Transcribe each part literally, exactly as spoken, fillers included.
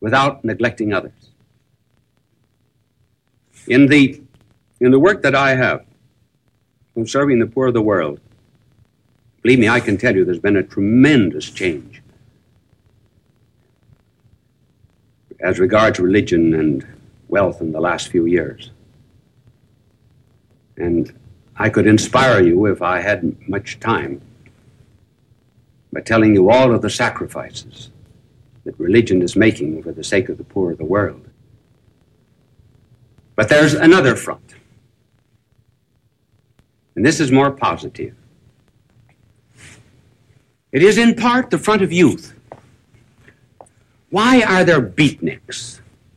without neglecting others. In the, in the work that I have in serving the poor of the world, believe me, I can tell you there's been a tremendous change as regards religion and wealth in the last few years. And I could inspire you if I had much time by telling you all of the sacrifices that religion is making for the sake of the poor of the world. But there's another front, and this is more positive. It is in part the front of youth. Why are there beatniks?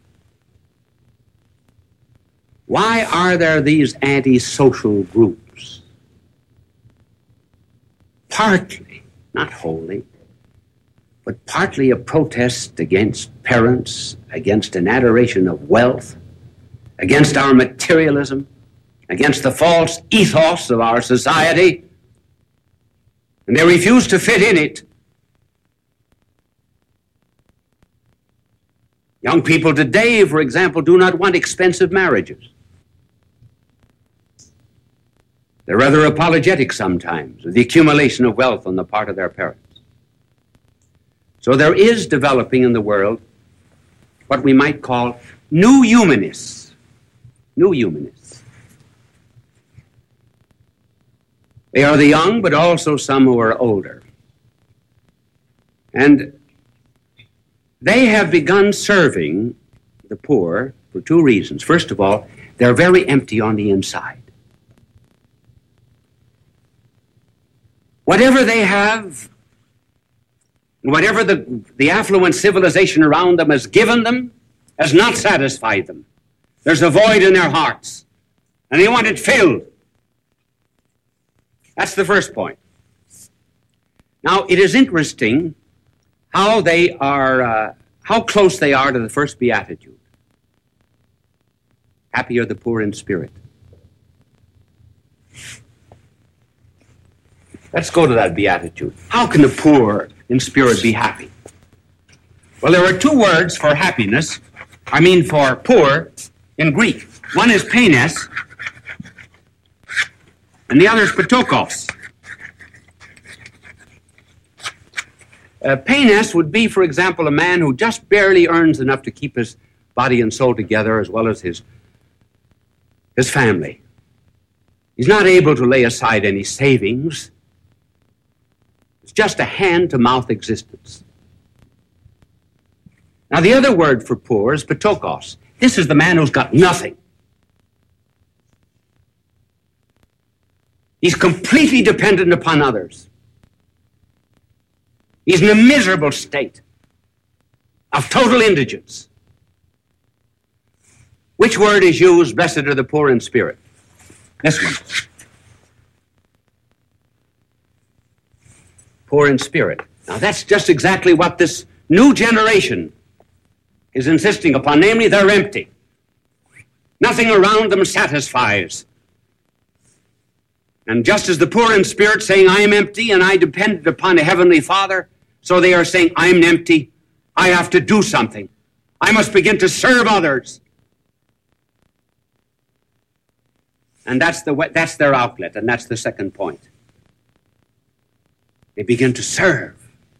Why are there these anti-social groups? Partly, not wholly, but partly a protest against parents, against an adoration of wealth, against our materialism, against the false ethos of our society, and they refuse to fit in it. Young people today, for example, do not want expensive marriages. They're rather apologetic sometimes of the accumulation of wealth on the part of their parents. So there is developing in the world what we might call new humanists. New humanists. They are the young, but also some who are older. And they have begun serving the poor for two reasons. First of all, they're very empty on the inside. Whatever they have, whatever the, the affluent civilization around them has given them, has not satisfied them. There's a void in their hearts, and they want it filled. That's the first point. Now, it is interesting how they are, uh, how close they are to the first beatitude. Happy are the poor in spirit. Let's go to that beatitude. How can the poor in spirit be happy? Well, there are two words for happiness, I mean for poor, in Greek. One is penes, and the other is patokos. Uh, penes would be, for example, a man who just barely earns enough to keep his body and soul together, as well as his, his family. He's not able to lay aside any savings. It's just a hand-to-mouth existence. Now, the other word for poor is patokos. This is the man who's got nothing. He's completely dependent upon others. He's in a miserable state of total indigence. Which word is used, blessed are the poor in spirit? This one. Poor in spirit. Now, that's just exactly what this new generation is insisting upon, namely, they're empty. Nothing around them satisfies. And just as the poor in spirit saying, I am empty and I depend upon a heavenly Father, so they are saying, I'm empty, I have to do something. I must begin to serve others. And that's the way, that's their outlet, and that's the second point. They begin to serve.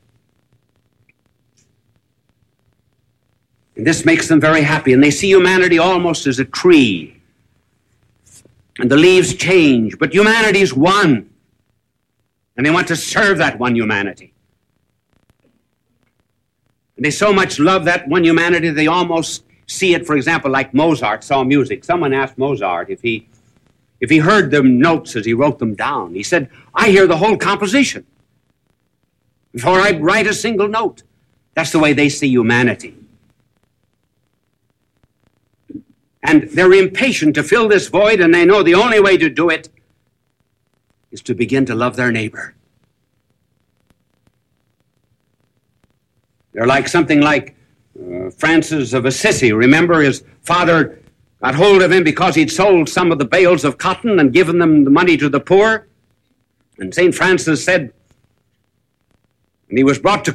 And this makes them very happy, and they see humanity almost as a tree. And the leaves change, but humanity is one. And they want to serve that one humanity. And they so much love that one humanity, they almost see it, for example, like Mozart saw music. Someone asked Mozart if he, if he heard the notes as he wrote them down. He said, I hear the whole composition before I write a single note. That's the way they see humanity. And they're impatient to fill this void, and they know the only way to do it is to begin to love their neighbor. They're like something like uh, Francis of Assisi. Remember, his father got hold of him because he'd sold some of the bales of cotton and given them the money to the poor. And Saint Francis said, and he was brought to